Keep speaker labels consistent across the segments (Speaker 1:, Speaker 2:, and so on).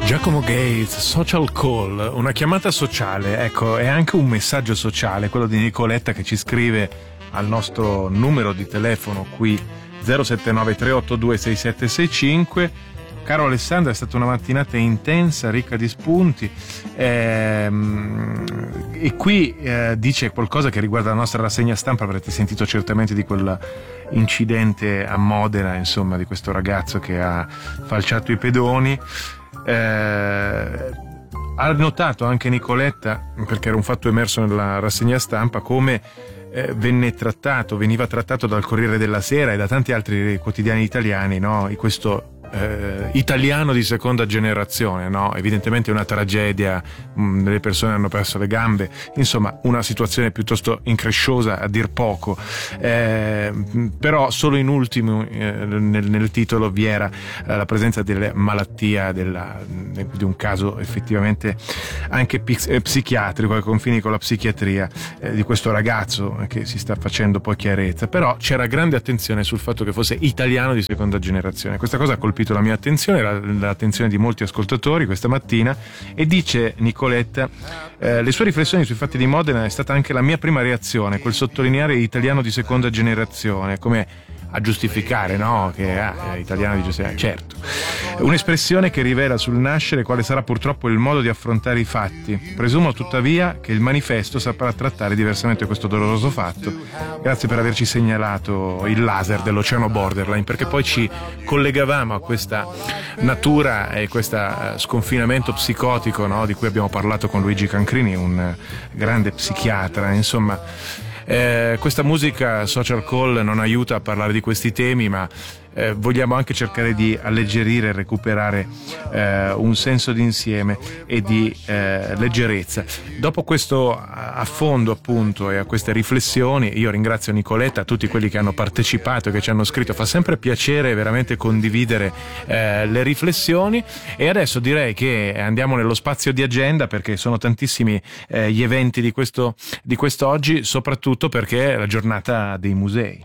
Speaker 1: Giacomo Gates, Social Call, una chiamata sociale, ecco, è anche un messaggio sociale, quello di Nicoletta che ci scrive al nostro numero di telefono qui 07938226765. Caro Alessandro, è stata una mattinata intensa, ricca di spunti, e qui dice qualcosa che riguarda la nostra rassegna stampa. Avrete sentito certamente di quell'incidente a Modena, insomma, di questo ragazzo che ha falciato i pedoni. Ha notato anche Nicoletta, perché era un fatto emerso nella rassegna stampa, come veniva trattato dal Corriere della Sera e da tanti altri quotidiani italiani, no? Questo italiano di seconda generazione, no? Evidentemente una tragedia, le persone hanno perso le gambe, insomma una situazione piuttosto incresciosa a dir poco, però solo in ultimo nel titolo vi era la presenza della malattia, di un caso effettivamente anche psichiatrico ai confini con la psichiatria, di questo ragazzo che si sta facendo poi chiarezza, però c'era grande attenzione sul fatto che fosse italiano di seconda generazione. Questa cosa ha colpito la mia attenzione, l'attenzione di molti ascoltatori questa mattina, e dice Nicoletta, le sue riflessioni sui fatti di Modena è stata anche la mia prima reazione, quel sottolineare italiano di seconda generazione, come a giustificare, no? Che è italiano di giustizia, certo. Un'espressione che rivela sul nascere quale sarà purtroppo il modo di affrontare i fatti. Presumo tuttavia che il manifesto saprà trattare diversamente questo doloroso fatto. Grazie per averci segnalato il laser dell'oceano borderline, perché poi ci collegavamo a questa natura e questo sconfinamento psicotico, no? Di cui abbiamo parlato con Luigi Cancrini, un grande psichiatra, insomma. Questa musica Social Call non aiuta a parlare di questi temi, ma vogliamo anche cercare di alleggerire e recuperare un senso di insieme e di leggerezza. Dopo questo affondo appunto e a queste riflessioni, io ringrazio Nicoletta, tutti quelli che hanno partecipato e che ci hanno scritto. Fa sempre piacere veramente condividere le riflessioni, e adesso direi che andiamo nello spazio di agenda, perché sono tantissimi gli eventi di quest'oggi, soprattutto perché è la giornata dei musei.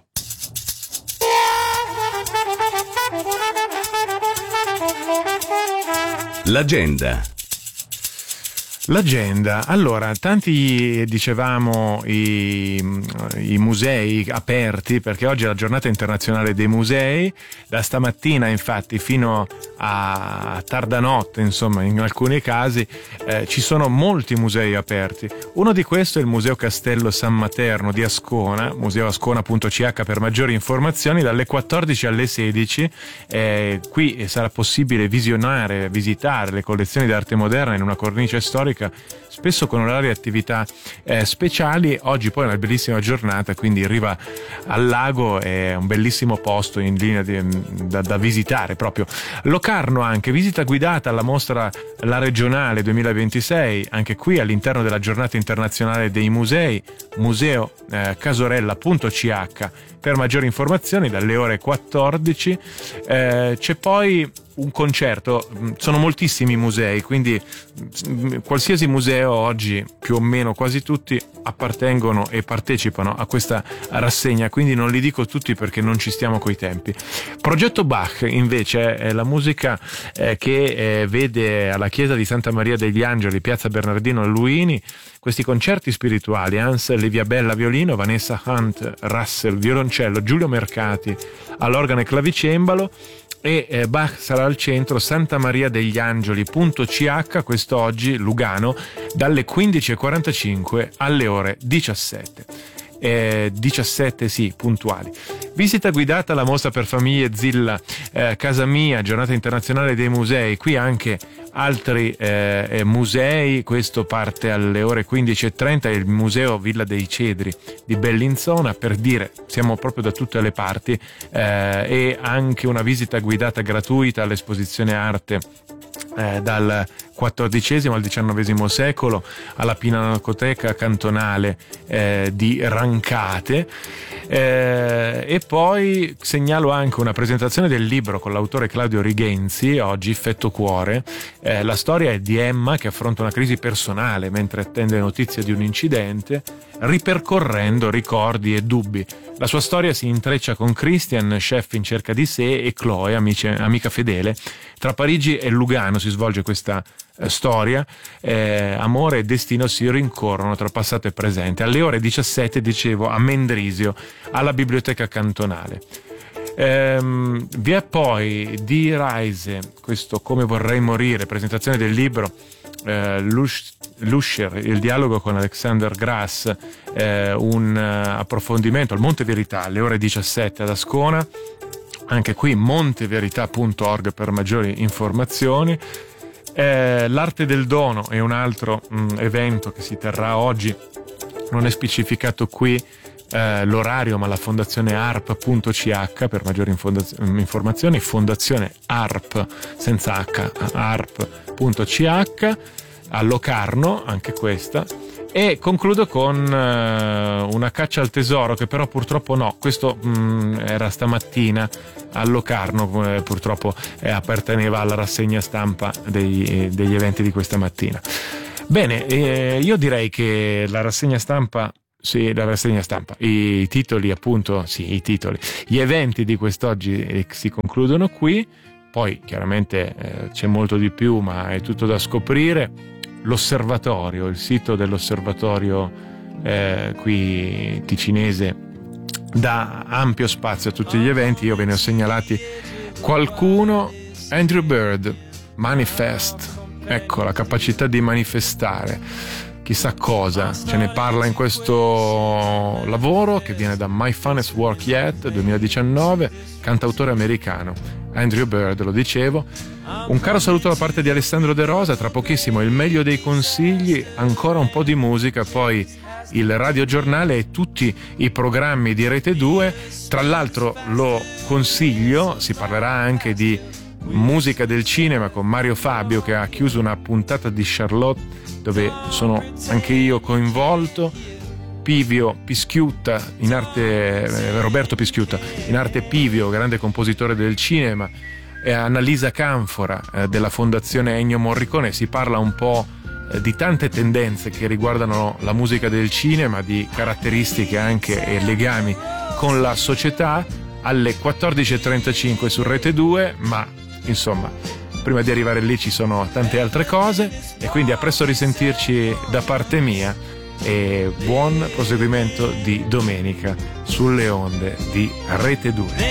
Speaker 1: L'agenda, allora, tanti dicevamo i musei aperti, perché oggi è la giornata internazionale dei musei. Da stamattina infatti fino a tarda notte, insomma, in alcuni casi ci sono molti musei aperti. Uno di questi è il Museo Castello San Materno di Ascona, museoascona.ch per maggiori informazioni. Dalle 14 alle 16 qui sarà possibile visitare le collezioni d'arte moderna in una cornice storica, spesso con orari e attività speciali. Oggi poi è una bellissima giornata, quindi Riva al Lago è un bellissimo posto in linea da visitare proprio. Locarno anche, visita guidata alla mostra La Regionale 2026, anche qui all'interno della giornata internazionale dei musei, museocasorella.ch per maggiori informazioni dalle ore 14. C'è poi un concerto, sono moltissimi musei, quindi qualsiasi museo oggi, più o meno quasi tutti, appartengono e partecipano a questa rassegna, quindi non li dico tutti perché non ci stiamo coi tempi. Progetto Bach invece è la musica che vede alla chiesa di Santa Maria degli Angeli, piazza Bernardino Luini, questi concerti spirituali: Hans Leviabella violino, Vanessa Hunt Russell violoncello, Giulio Mercati all'organo e clavicembalo, e Bach sarà al centro. Santa Maria degli Angeli.ch quest'oggi, Lugano, dalle 15:45 alle ore 17. 17 sì, puntuali. Visita guidata alla mostra per famiglie Zilla Casa Mia, giornata internazionale dei musei. Qui anche altri musei. Questo parte alle ore 15:30, il museo Villa dei Cedri di Bellinzona, per dire siamo proprio da tutte le parti, e anche una visita guidata gratuita all'esposizione arte dal XIV al XIX secolo alla Pinacoteca Cantonale di Rancate. E poi segnalo anche una presentazione del libro con l'autore Claudio Righenzi, oggi Fetto Cuore. La storia è di Emma che affronta una crisi personale mentre attende notizie di un incidente, ripercorrendo ricordi e dubbi. La sua storia si intreccia con Christian, chef in cerca di sé, e Chloe, amica fedele. Tra Parigi e Lugano si svolge questa storia. Amore e destino si rincorrono tra passato e presente. Alle ore 17, dicevo, a Mendrisio, alla Biblioteca Cantonale. Vi è poi di Reise, questo Come vorrei morire, presentazione del libro Luscher, il dialogo con Alexander Grass, un approfondimento al Monte Verità alle ore 17 ad Ascona. Anche qui monteverità.org per maggiori informazioni. L'arte del dono è un altro evento che si terrà oggi, non è specificato qui l'orario, ma la fondazione arp.ch per maggiori informazioni, fondazione arp senza h, arp.ch a Locarno, anche questa. E concludo con una caccia al tesoro, che però purtroppo no, questo era stamattina a Locarno, purtroppo apparteneva alla rassegna stampa degli eventi di questa mattina. Bene, io direi che la rassegna stampa, i titoli appunto, sì, i titoli, gli eventi di quest'oggi si concludono qui. Poi chiaramente c'è molto di più, ma è tutto da scoprire. L'osservatorio, il sito dell'osservatorio qui ticinese dà ampio spazio a tutti gli eventi. Io ve ne ho segnalati qualcuno. Andrew Bird, Manifest, ecco, la capacità di manifestare chissà cosa, ce ne parla in questo lavoro che viene da My Funnest Work Yet 2019, cantautore americano Andrew Bird, lo dicevo. Un caro saluto da parte di Alessandro De Rosa, tra pochissimo il meglio dei consigli, ancora un po' di musica, poi il radiogiornale e tutti i programmi di Rete 2. Tra l'altro lo consiglio, si parlerà anche di musica del cinema con Mario Fabio, che ha chiuso una puntata di Charlotte dove sono anche io coinvolto. Pivio Pischiutta, in arte Roberto Pischiutta, in arte Pivio, grande compositore del cinema, e Annalisa Canfora della Fondazione Ennio Morricone. Si parla un po' di tante tendenze che riguardano la musica del cinema, di caratteristiche anche e legami con la società, alle 14.35 su Rete 2, ma insomma prima di arrivare lì ci sono tante altre cose, e quindi a presto risentirci da parte mia e buon proseguimento di domenica sulle onde di Rete 2.